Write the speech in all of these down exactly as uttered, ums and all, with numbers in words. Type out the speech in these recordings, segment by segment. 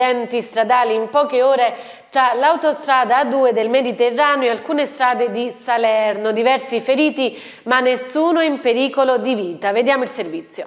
Incidenti stradali in poche ore tra l'autostrada A due del Mediterraneo e alcune strade di Salerno. Diversi feriti, ma nessuno in pericolo di vita. Vediamo il servizio.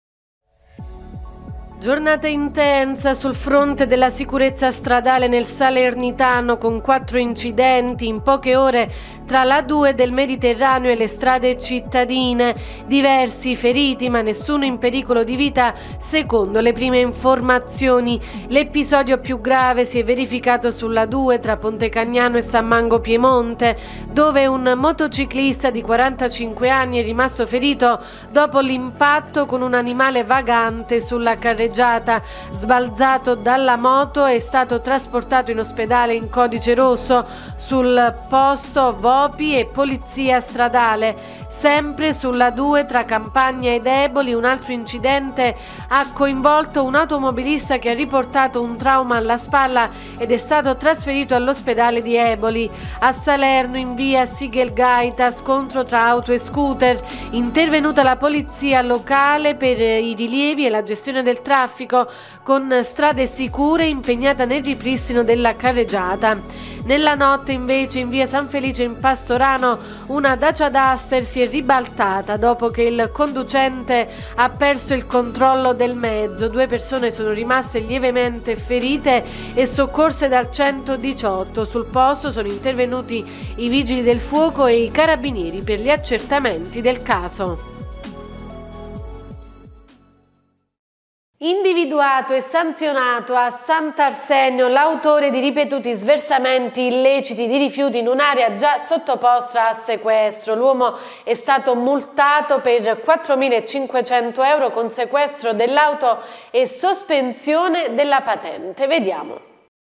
Giornata intensa sul fronte della sicurezza stradale nel Salernitano, con quattro incidenti in poche ore tra l'A due del Mediterraneo e le strade cittadine. Diversi feriti, ma nessuno in pericolo di vita, secondo le prime informazioni. L'episodio più grave si è verificato sull'A due tra Ponte Cagnano e San Mango Piemonte, dove un motociclista di quarantacinque anni è rimasto ferito dopo l'impatto con un animale vagante sulla carreggiata. Sbalzato dalla moto, è stato trasportato in ospedale in codice rosso. Sul posto V O P I e polizia stradale. Sempre sull'A due tra Campagna ed Eboli un altro incidente ha coinvolto un automobilista che ha riportato un trauma alla spalla ed è stato trasferito all'ospedale di Eboli. A Salerno, in via Sigelgaita, scontro tra auto e scooter. Intervenuta la polizia locale per i rilievi e la gestione del traffico, con Strade Sicure impegnata nel ripristino della carreggiata. Nella notte invece in via San Felice in Pastorano una Dacia Duster si è ribaltata dopo che il conducente ha perso il controllo del mezzo. Due persone sono rimaste lievemente ferite e soccorse dal centodiciotto. Sul posto sono intervenuti i vigili del fuoco e i carabinieri per gli accertamenti del caso. Individuato e sanzionato a Sant'Arsenio l'autore di ripetuti sversamenti illeciti di rifiuti in un'area già sottoposta a sequestro. L'uomo è stato multato per quattromilacinquecento euro con sequestro dell'auto e sospensione della patente. Vediamo.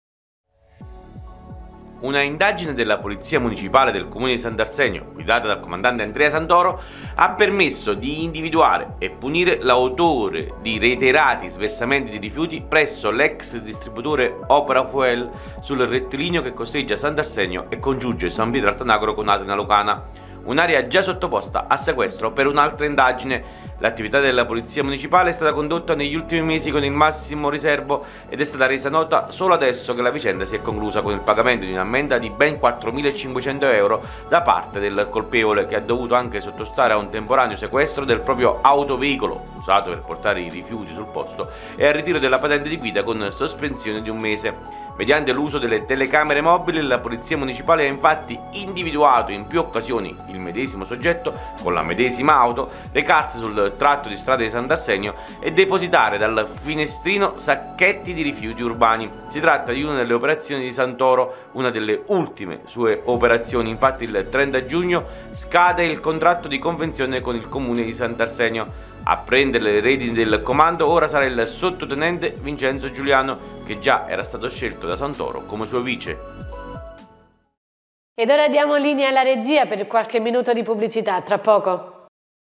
Una indagine della Polizia Municipale del Comune di Sant'Arsenio, guidata dal comandante Andrea Santoro, ha permesso di individuare e punire l'autore di reiterati sversamenti di rifiuti presso l'ex distributore Opera Fuel sul rettilineo che costeggia Sant'Arsenio e congiunge San Pietro Artanagro con Atena Lucana, un'area già sottoposta a sequestro per un'altra indagine. L'attività della Polizia Municipale è stata condotta negli ultimi mesi con il massimo riservo ed è stata resa nota solo adesso che la vicenda si è conclusa con il pagamento di un'ammenda di ben quattromilacinquecento euro da parte del colpevole, che ha dovuto anche sottostare a un temporaneo sequestro del proprio autoveicolo usato per portare i rifiuti sul posto e al ritiro della patente di guida con sospensione di un mese. Mediante l'uso delle telecamere mobili, la Polizia Municipale ha infatti individuato in più occasioni il medesimo soggetto con la medesima auto recarsi sul tratto di strada di Sant'Arsenio e depositare dal finestrino sacchetti di rifiuti urbani. Si tratta di una delle operazioni di Santoro, una delle ultime sue operazioni. Infatti il trenta giugno scade il contratto di convenzione con il comune di Sant'Arsenio. A prendere le redini del comando ora sarà il sottotenente Vincenzo Giuliano, che già era stato scelto da Santoro come suo vice. Ed ora diamo linea alla regia per qualche minuto di pubblicità, tra poco.